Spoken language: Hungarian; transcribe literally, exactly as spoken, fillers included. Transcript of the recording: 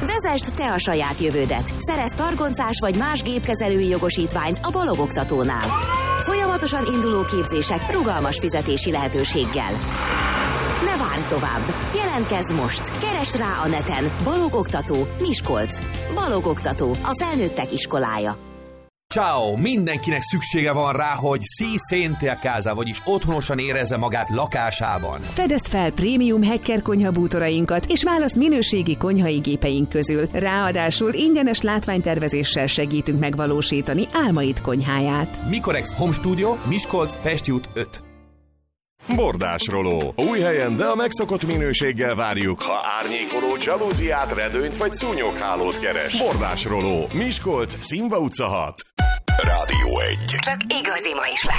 Vezesd te a saját jövődet. Szerezz targoncás vagy más gépkezelői jogosítványt a Balog Oktatónál. Folyamatosan induló képzések rugalmas fizetési lehetőséggel. Ne várj tovább! Jelentkezz most! Keresd rá a neten Balog Oktató Miskolc. Balog Oktató, a felnőttek iskolája. Ciao! Mindenkinek szüksége van rá, hogy si sente a casa, vagyis otthonosan érezze magát lakásában. Fedezd fel prémium Hecker konyhabútorainkat, és választ minőségi konyhai gépeink közül. Ráadásul ingyenes látványtervezéssel segítünk megvalósítani álmaid konyháját. Mikorex Home Studio, Miskolc, Pesti út öt. Bordásroló. Új helyen, de a megszokott minőséggel várjuk, ha árnyékoló, dzsalúziát, redőnyt vagy szúnyoghálót keres. Bordásroló. Miskolc, Színva utca hat. Rádió egy. Csak igazi ma is lehet.